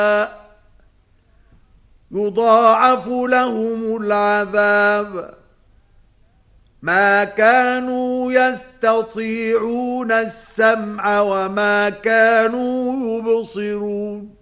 يضاعف لهم العذاب ما كانوا يستطيعون السمع وما كانوا يبصرون